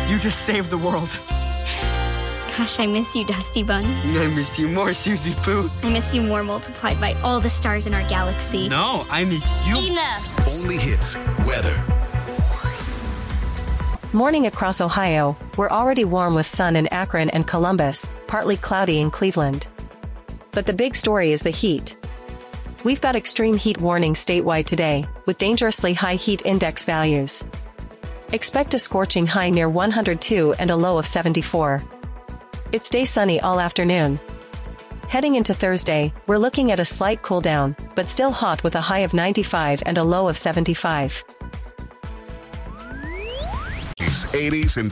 You just saved the world. Gosh, I miss you, Dusty Bun. I miss you more, Susie Pooh. I miss you more multiplied by all the stars in our galaxy. No, I miss you. Enough. Only hits weather. Morning across Ohio, we're already warm with sun in Akron and Columbus, partly cloudy in Cleveland. But the big story is the heat. We've got extreme heat warnings statewide today, with dangerously high heat index values. Expect a scorching high near 102 and a low of 74. It stays sunny all afternoon. Heading into Thursday, we're looking at a slight cool down, but still hot with a high of 95 and a low of 75. 80s and